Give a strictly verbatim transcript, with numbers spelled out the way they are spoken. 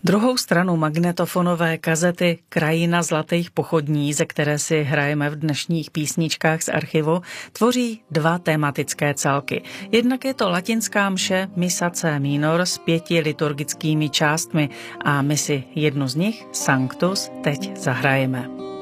Druhou stranu magnetofonové kazety Krajina zlatých pochodní, ze které si hrajeme v dnešních písničkách z archivu, tvoří dva tematické celky. Jednak je to latinská mše Missa C minor s pěti liturgickými částmi a my si jednu z nich, Sanctus, teď zahrajeme.